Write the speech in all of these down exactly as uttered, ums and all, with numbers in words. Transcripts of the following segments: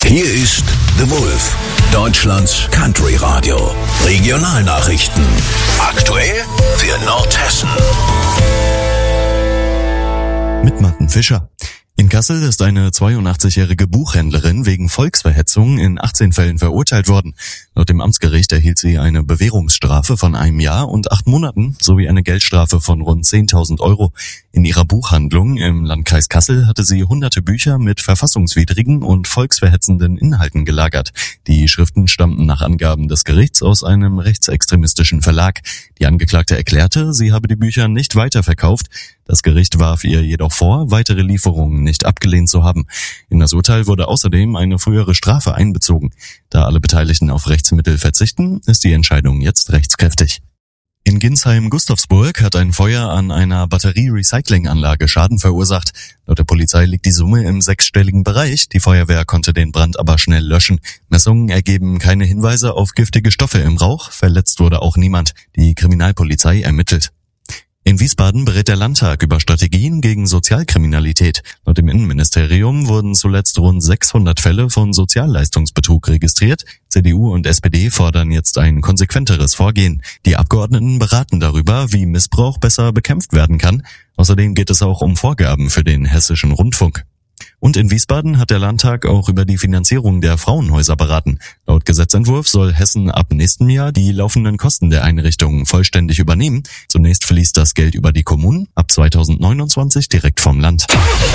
Hier ist The Wolf, Deutschlands Country Radio. Regionalnachrichten. Aktuell für Nordhessen. Mit Martin Fischer. In Kassel ist eine zweiundachtzigjährige Buchhändlerin wegen Volksverhetzung in achtzehn Fällen verurteilt worden. Laut dem Amtsgericht erhielt sie eine Bewährungsstrafe von einem Jahr und acht Monaten sowie eine Geldstrafe von rund zehntausend Euro. In ihrer Buchhandlung im Landkreis Kassel hatte sie hunderte Bücher mit verfassungswidrigen und volksverhetzenden Inhalten gelagert. Die Schriften stammten nach Angaben des Gerichts aus einem rechtsextremistischen Verlag. Die Angeklagte erklärte, sie habe die Bücher nicht weiterverkauft. Das Gericht warf ihr jedoch vor, weitere Lieferungen nicht abgelehnt zu haben. In das Urteil wurde außerdem eine frühere Strafe einbezogen. Da alle Beteiligten auf Rechtsmittel verzichten, ist die Entscheidung jetzt rechtskräftig. In Ginsheim-Gustavsburg hat ein Feuer an einer Batterie-Recycling-Anlage Schaden verursacht. Laut der Polizei liegt die Summe im sechsstelligen Bereich. Die Feuerwehr konnte den Brand aber schnell löschen. Messungen ergeben keine Hinweise auf giftige Stoffe im Rauch. Verletzt wurde auch niemand. Die Kriminalpolizei ermittelt. In Wiesbaden berät der Landtag über Strategien gegen Sozialkriminalität. Laut dem Innenministerium wurden zuletzt rund sechshundert Fälle von Sozialleistungsbetrug registriert. C D U und S P D fordern jetzt ein konsequenteres Vorgehen. Die Abgeordneten beraten darüber, wie Missbrauch besser bekämpft werden kann. Außerdem geht es auch um Vorgaben für den hessischen Rundfunk. Und in Wiesbaden hat der Landtag auch über die Finanzierung der Frauenhäuser beraten. Laut Gesetzentwurf soll Hessen ab nächstem Jahr die laufenden Kosten der Einrichtungen vollständig übernehmen. Zunächst fließt das Geld über die Kommunen, ab zweitausendneunundzwanzig direkt vom Land.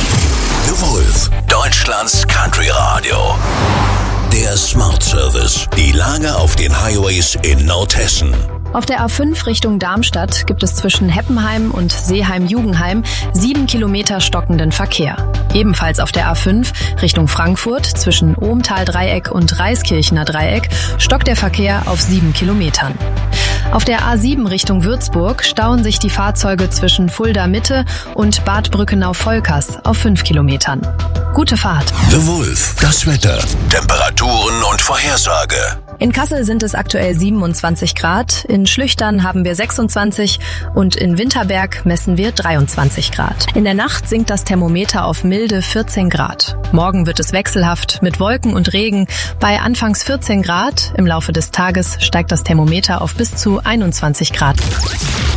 The Wolf, Deutschlands Country Radio. Der Smart Service. Die Lage auf den Highways in Nordhessen. Auf der A fünf Richtung Darmstadt gibt es zwischen Heppenheim und Seeheim-Jugenheim sieben Kilometer stockenden Verkehr. Ebenfalls auf der A fünf Richtung Frankfurt zwischen Ohmtal-Dreieck und Reiskirchener Dreieck stockt der Verkehr auf sieben Kilometern. Auf der A sieben Richtung Würzburg stauen sich die Fahrzeuge zwischen Fulda-Mitte und Bad Brückenau-Volkers auf fünf Kilometern. Gute Fahrt. The Wolf, das Wetter, Temperaturen und Vorhersage. In Kassel sind es aktuell siebenundzwanzig Grad, in Schlüchtern haben wir sechsundzwanzig und in Winterberg messen wir dreiundzwanzig Grad. In der Nacht sinkt das Thermometer auf milde vierzehn Grad. Morgen wird es wechselhaft mit Wolken und Regen bei anfangs vierzehn Grad. Im Laufe des Tages steigt das Thermometer auf bis zu einundzwanzig Grad.